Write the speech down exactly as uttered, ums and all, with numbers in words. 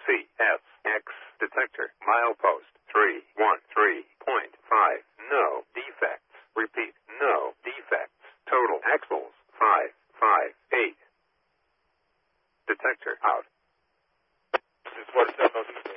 C S X detector milepost three one three point five. No defects. Repeat, no defects. Total axles five five eight. Detector out. This is what seven oh two.